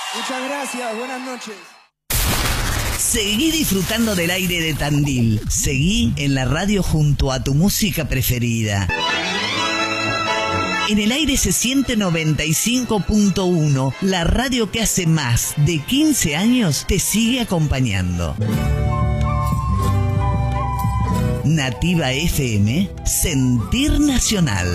Muchas gracias, buenas noches. Seguí disfrutando del aire de Tandil. Seguí en la radio junto a tu música preferida. En el aire se siente 95.1, la radio que hace más de 15 años te sigue acompañando. Nativa FM, Sentir Nacional.